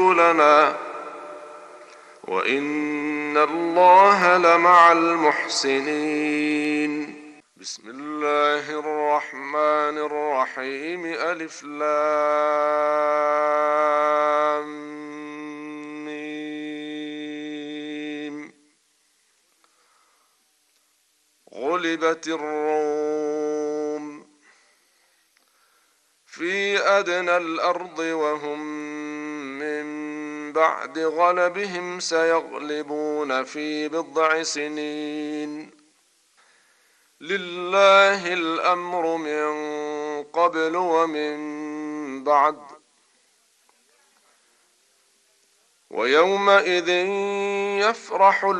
رسلنا وإن الله لمع المحسنين. بسم الله الرحمن الرحيم. ألف لام ميم. غلبت الروم في أدنى الأرض وهم من بعد غلبهم سيغلبون في بضع سنين. لله الأمر من قبل ومن بعد ويومئذ يفرح